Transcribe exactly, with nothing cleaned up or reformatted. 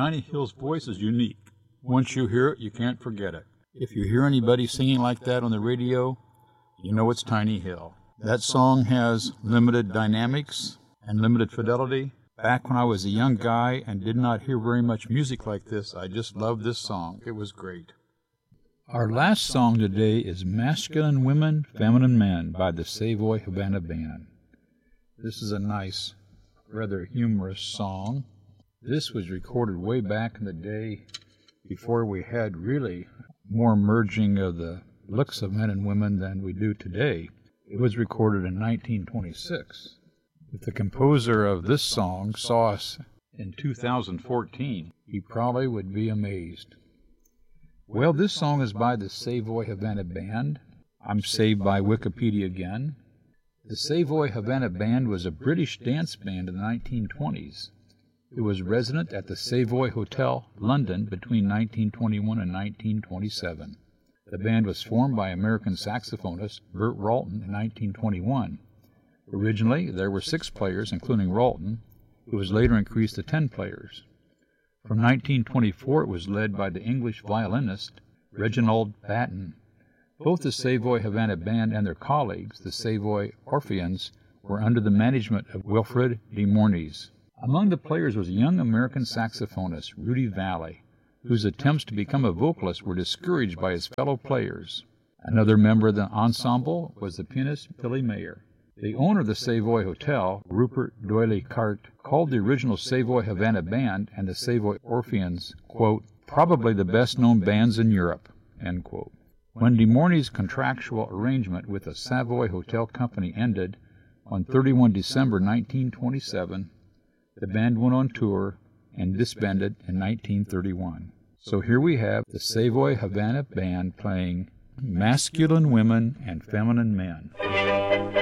Tiny Hill's voice is unique. Once you hear it, you can't forget it. If you hear anybody singing like that on the radio, you know it's Tiny Hill. That song has limited dynamics and limited fidelity. Back when I was a young guy and did not hear very much music like this, I just loved this song. It was great. Our last song today is Masculine Women, Feminine Men by the Savoy Havana Band. This is a nice, rather humorous song. This was recorded way back in the day before we had really more merging of the looks of men and women than we do today. It was recorded in nineteen twenty-six. If the composer of this song saw us in two thousand fourteen, he probably would be amazed. Well, this song is by the Savoy Havana Band. I'm saved by Wikipedia again. The Savoy Havana Band was a British dance band in the nineteen twenties. It was resident at the Savoy Hotel, London, between nineteen twenty-one and nineteen twenty-seven. The band was formed by American saxophonist Burt Ralton in nineteen twenty-one. Originally, there were six players, including Ralton, who was later increased to ten players. From nineteen twenty-four, it was led by the English violinist Reginald Batten. Both the Savoy Havana Band and their colleagues, the Savoy Orpheans, were under the management of Wilfred de Mornys. Among the players was a young American saxophonist, Rudy Valley, whose attempts to become a vocalist were discouraged by his fellow players. Another member of the ensemble was the pianist Billy Mayer. The owner of the Savoy Hotel, Rupert D'Oyly Carte, called the original Savoy Havana Band and the Savoy Orpheans, quote, probably the best-known bands in Europe, end quote. When de Mornys' contractual arrangement with the Savoy Hotel Company ended on thirty-first of December nineteen twenty-seven, the band went on tour and disbanded in nineteen thirty-one. So here we have the Savoy Havana Band playing Masculine Women and Feminine Men.